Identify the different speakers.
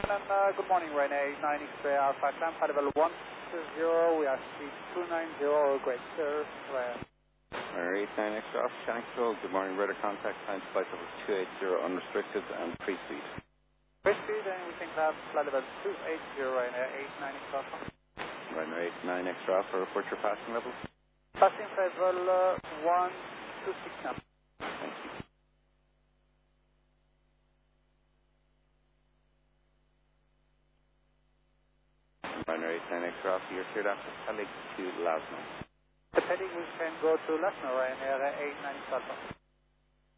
Speaker 1: Good morning, Rene. 9 X-ray Alpha, climb high level 120. We are speed 290, great, sir.
Speaker 2: Runway 89 X-ray Alpha, Shannon Control. Good morning, radar contact, climb flight level 280, unrestricted and free speed.
Speaker 1: Free speed, and we can climb flight level 280, Rene, 89 X-ray Alpha.
Speaker 2: Runway 89 X-ray Alpha, report your passing level.
Speaker 1: Passing level 126 now.
Speaker 2: Thank you. Runway 89 X-ray Alpha, you're cleared after Pellig to Lasno.
Speaker 1: The heading we can go to Lasno, Ryanair 89 Alpha.